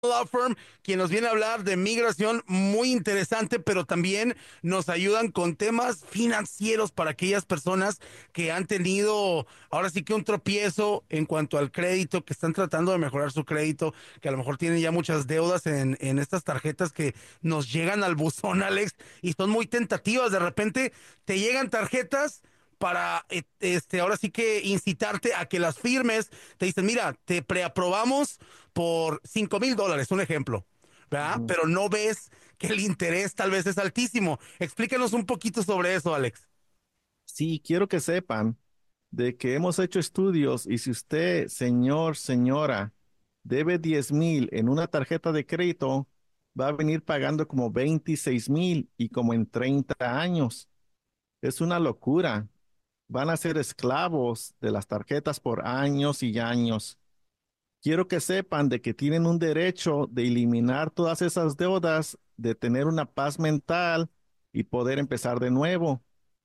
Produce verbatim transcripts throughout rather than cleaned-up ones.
Law Firm, quien nos viene a hablar de migración muy interesante, pero también nos ayudan con temas financieros para aquellas personas que han tenido ahora sí que un tropiezo en cuanto al crédito, que están tratando de mejorar su crédito, que a lo mejor tienen ya muchas deudas en, en estas tarjetas que nos llegan al buzón, Alex, y son muy tentativas. De repente te llegan tarjetas para eh, este ahora sí que incitarte a que las firmes. Te dicen, mira, te preaprobamos por cinco mil dólares, un ejemplo, ¿verdad? Ujú. Pero no ves que el interés tal vez es altísimo. Explícanos un poquito sobre eso, Alex. Sí, quiero que sepan de que hemos hecho estudios y si usted, señor, señora, debe diez mil en una tarjeta de crédito, va a venir pagando como veintiséis mil y como en treinta años. Es una locura. Van a ser esclavos de las tarjetas por años y años. Quiero que sepan de que tienen un derecho de eliminar todas esas deudas, de tener una paz mental y poder empezar de nuevo.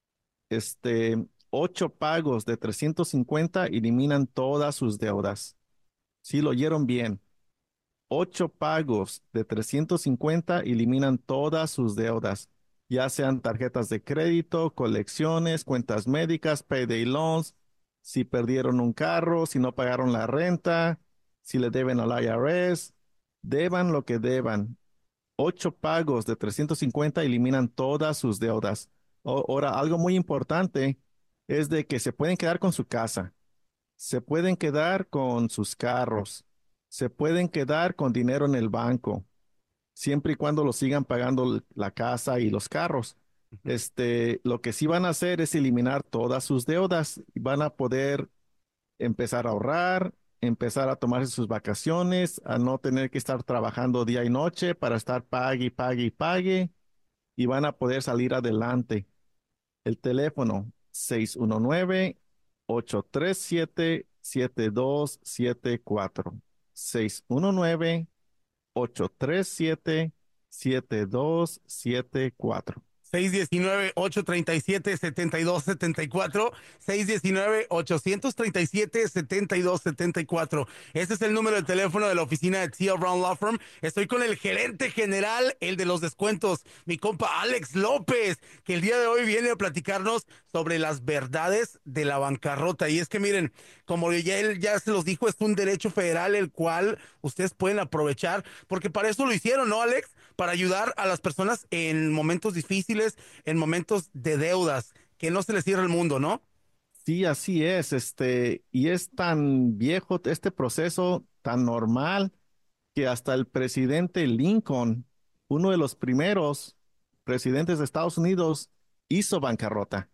Este, ocho pagos de trescientos cincuenta eliminan todas sus deudas. Sí, lo oyeron bien. Ocho pagos de trescientos cincuenta eliminan todas sus deudas, ya sean tarjetas de crédito, colecciones, cuentas médicas, payday loans, si perdieron un carro, si no pagaron la renta, si le deben al I R S, deban lo que deban. Ocho pagos de trescientos cincuenta eliminan todas sus deudas. O- Ahora, algo muy importante es de que se pueden quedar con su casa, se pueden quedar con sus carros, se pueden quedar con dinero en el banco, siempre y cuando lo sigan pagando l- la casa y los carros. Este, lo que sí van a hacer es eliminar todas sus deudas y van a poder empezar a ahorrar, empezar a tomarse sus vacaciones, a no tener que estar trabajando día y noche para estar pague y pague y pague y van a poder salir adelante. El teléfono seis uno nueve, ocho tres siete, siete dos siete cuatro. seis uno nueve, ocho tres siete, siete dos siete cuatro. seis uno nueve, ocho tres siete, siete dos siete cuatro. Seis uno nueve, ocho tres siete, siete dos siete cuatro. Ese es el número de teléfono de la oficina de T L Brown Law Firm. Estoy con el gerente general, el de los descuentos, mi compa Alex López, que el día de hoy viene a platicarnos sobre las verdades de la bancarrota. Y es que miren, como ya él ya se los dijo, es un derecho federal el cual ustedes pueden aprovechar, porque para eso lo hicieron, ¿no, Alex? Para ayudar a las personas en momentos difíciles, en momentos de deudas, que no se les cierre el mundo, ¿no? Sí, así es, este, y es tan viejo este proceso, tan normal, que hasta el presidente Lincoln, uno de los primeros presidentes de Estados Unidos, hizo bancarrota.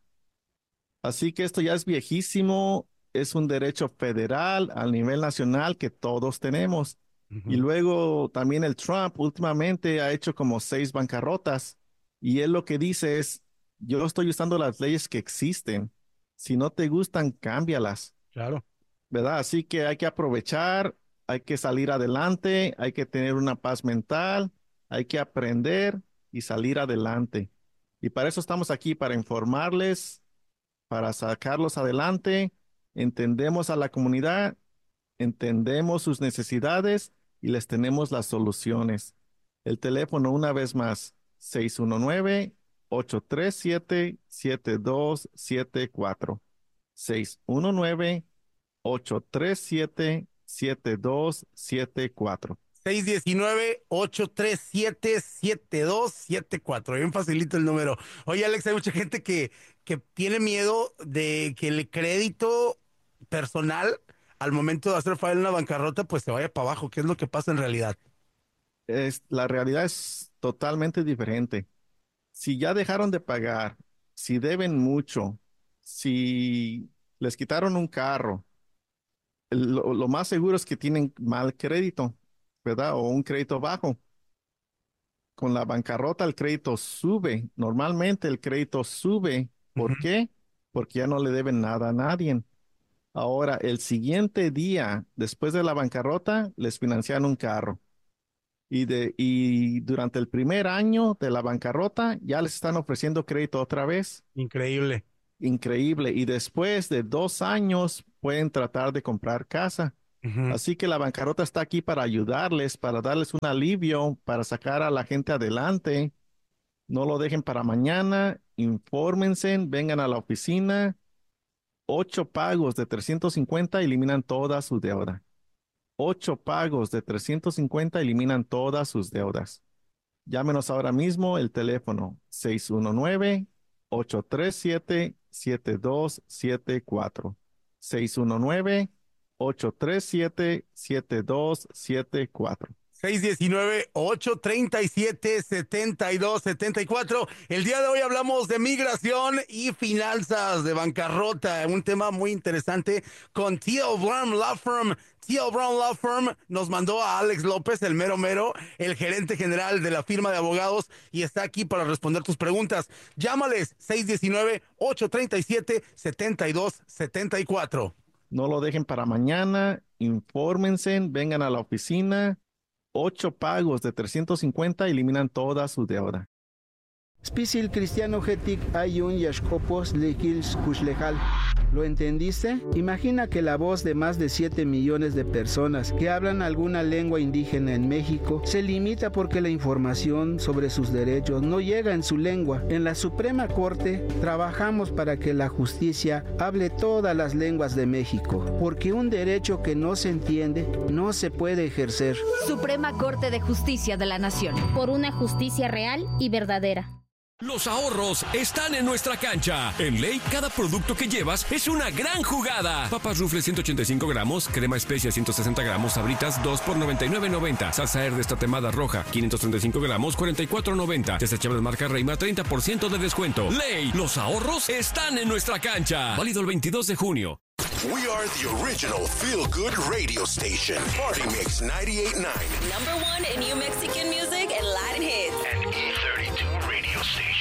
Así que esto ya es viejísimo, es un derecho federal a nivel nacional que todos tenemos. Y Ujú. luego también el Trump últimamente ha hecho como seis bancarrotas y él lo que dice es, yo estoy usando las leyes que existen. Si no te gustan, cámbialas, Claro. ¿verdad? Así que hay que aprovechar, hay que salir adelante, hay que tener una paz mental, hay que aprender y salir adelante. Y para eso estamos aquí, para informarles, para sacarlos adelante. Entendemos a la comunidad, entendemos sus necesidades y les tenemos las soluciones. El teléfono, una vez más, seis uno nueve, ocho tres siete, siete dos siete cuatro. seis uno nueve, ocho tres siete, siete dos siete cuatro. Seis uno nueve, ocho tres siete, siete dos siete cuatro. Bien facilito el número. Oye, Alex, hay mucha gente que, que tiene miedo de que el crédito personal al momento de hacer fallar en una bancarrota, pues se vaya para abajo. ¿Qué es lo que pasa en realidad? Es, la realidad es totalmente diferente. Si ya dejaron de pagar, si deben mucho, si les quitaron un carro, lo, lo más seguro es que tienen mal crédito, ¿verdad? O un crédito bajo. Con la bancarrota el crédito sube. Normalmente el crédito sube. Ujú. ¿Por qué? Porque ya no le deben nada a nadie. Ahora, el siguiente día, después de la bancarrota, les financian un carro. Y, de, y durante el primer año de la bancarrota ya les están ofreciendo crédito otra vez. Increíble. Increíble. Y después de dos años pueden tratar de comprar casa. Ujú. Así que la bancarrota está aquí para ayudarles, para darles un alivio, para sacar a la gente adelante. No lo dejen para mañana, infórmense, vengan a la oficina. Ocho pagos de trescientos cincuenta eliminan toda su deuda. Ocho pagos de trescientos cincuenta eliminan todas sus deudas. Llámenos ahora mismo el teléfono seis uno nueve, ocho tres siete, siete dos siete cuatro. seis uno nueve, ocho tres siete, siete dos siete cuatro. seis uno nueve, ocho tres siete, siete dos siete cuatro. El día de hoy hablamos de migración y finanzas, de bancarrota, un tema muy interesante con T L Brown Law Firm. T L Brown Law Firm nos mandó a Alex López, el mero mero, el gerente general de la firma de abogados, y está aquí para responder tus preguntas. Llámales seis uno nueve, ocho tres siete, siete dos siete cuatro. No lo dejen para mañana, infórmense, vengan a la oficina. Ocho pagos de trescientos cincuenta eliminan toda su deuda. Spisil cristiano getik ayun yashkopos lekils kushlejal. ¿Lo entendiste? Imagina que la voz de más de siete millones de personas que hablan alguna lengua indígena en México se limita porque la información sobre sus derechos no llega en su lengua. En la Suprema Corte trabajamos para que la justicia hable todas las lenguas de México, porque un derecho que no se entiende no se puede ejercer. Suprema Corte de Justicia de la Nación. Por una justicia real y verdadera. Los ahorros están en nuestra cancha. En Ley, cada producto que llevas es una gran jugada. Papas Rufles ciento ochenta y cinco gramos, crema especia ciento sesenta gramos, Sabritas dos por noventa y nueve noventa. Salsa Herdez tatemada roja quinientos treinta y cinco gramos, cuarenta y cuatro noventa. Desechables marca Reima, treinta por ciento de descuento. Ley, los ahorros están en nuestra cancha. Válido el veintidós de junio. We are the original feel-good radio station. Party Mix ninety-eight point nine. Number one in New Mexico.